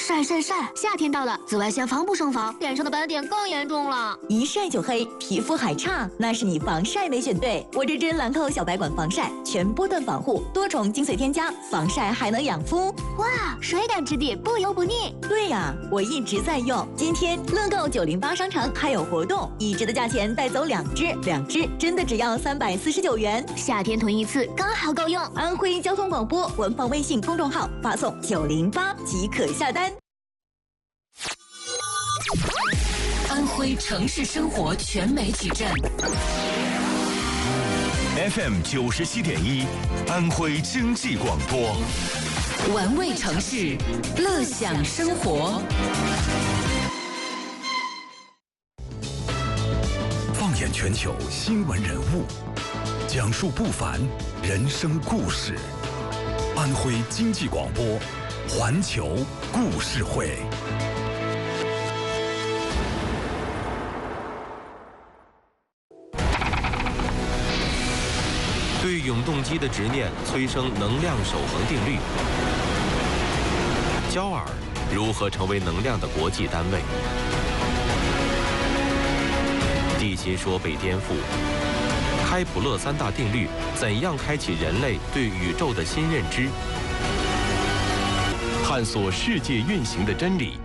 晒晒晒！夏天到了，紫外线防不胜防，脸上的斑点更严重了。 一晒就黑，皮肤还差，那是你防晒没选对。我这支兰蔻小白管防晒，全波段防护，多重精粹添加，防晒还能养肤。 哇，水感质地，不油不腻。 对呀，我一直在用。今天乐购908商城还有活动，一支的价钱带走2支，2支真的只要349元。 夏天囤一次刚好够用。 安徽交通广播官方微信公众号发送908即可下单。 安徽城市生活全媒体站 FM 97.1，安徽经济广播， 玩味城市，乐享生活。 放眼全球新闻人物，讲述不凡人生故事。安徽经济广播，环球故事会。 对永动机的执念催生能量守恒定律。焦耳如何成为能量的国际单位？地心说被颠覆。开普勒3大定律怎样开启人类对宇宙的新认知？探索世界运行的真理。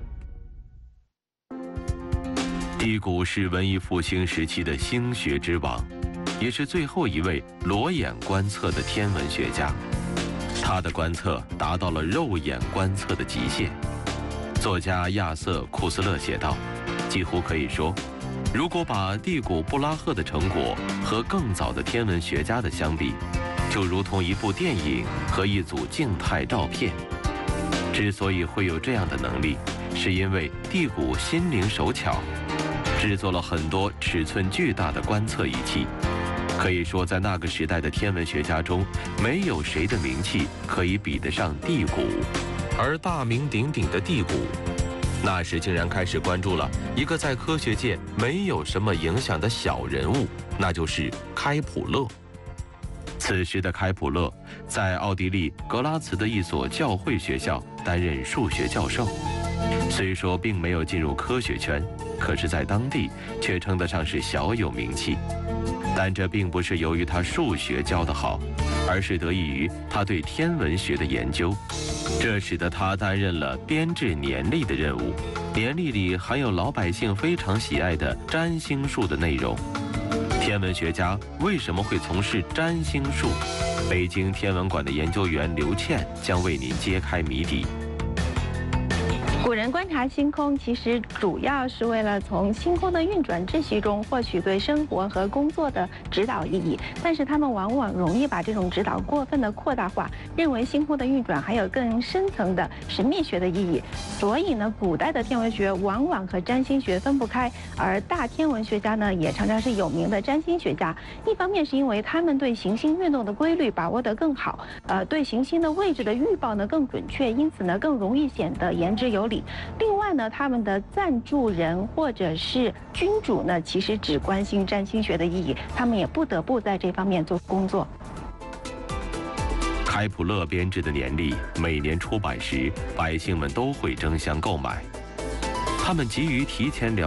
地谷是文艺复兴时期的星学之王，也是最后一位裸眼观测的天文学家。他的观测达到了肉眼观测的极限。作家亚瑟·库斯勒写道，几乎可以说，如果把蒂古·布拉赫的成果和更早的天文学家的相比，就如同一部电影和一组静态照片。之所以会有这样的能力，是因为蒂古心灵手巧，制作了很多尺寸巨大的观测仪器。可以说，在那个时代的天文学家中，没有谁的名气可以比得上蒂古。而大名鼎鼎的蒂古，那时竟然开始关注了一个在科学界没有什么影响的小人物，那就是开普勒。此时的开普勒在奥地利格拉茨的一所教会学校担任数学教授，虽说并没有进入科学圈，可是在当地却称得上是小有名气。但这并不是由于他数学教得好，而是得益于他对天文学的研究。这使得他担任了编制年历的任务，年历里含有老百姓非常喜爱的占星术的内容。天文学家为什么会从事占星术？北京天文馆的研究员刘倩将为您揭开谜底。 古人观察星空，其实主要是为了从星空的运转秩序中获取对生活和工作的指导意义，但是他们往往容易把这种指导过分的扩大化，认为星空的运转还有更深层的神秘学的意义。所以呢，古代的天文学往往和占星学分不开，而大天文学家呢，也常常是有名的占星学家。一方面是因为他们对行星运动的规律把握得更好，对行星的位置的预报呢更准确，因此呢更容易显得言之有理。另外呢，他们的赞助人或者是君主呢，其实只关心占星学的意义，他们也不得不在这方面做工作。 开普勒编制的年历每年出版时，百姓们都会争相购买，他们急于提前了